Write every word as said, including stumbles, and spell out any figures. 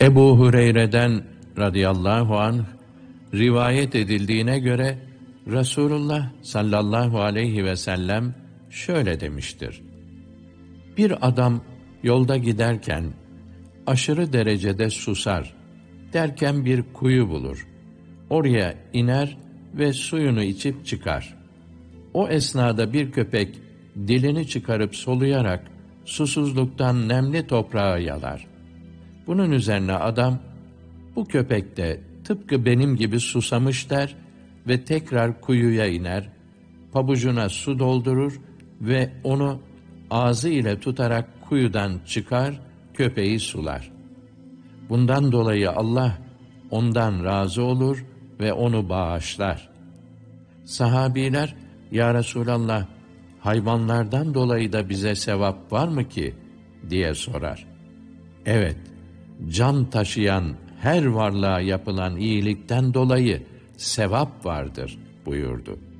Ebu Hureyre'den radıyallahu anh rivayet edildiğine göre Resulullah sallallahu aleyhi ve sellem şöyle demiştir: Bir adam yolda giderken aşırı derecede susar, derken bir kuyu bulur. Oraya iner ve suyunu içip çıkar. O esnada bir köpek dilini çıkarıp soluyarak susuzluktan nemli toprağı yalar. Bunun üzerine adam, bu köpek de tıpkı benim gibi susamış der ve tekrar kuyuya iner, pabucuna su doldurur ve onu ağzı ile tutarak kuyudan çıkar, köpeği sular. Bundan dolayı Allah ondan razı olur ve onu bağışlar. Sahabiler, ya Resulallah, hayvanlardan dolayı da bize sevap var mı ki diye sorar. Evet, can taşıyan her varlığa yapılan iyilikten dolayı sevap vardır buyurdu.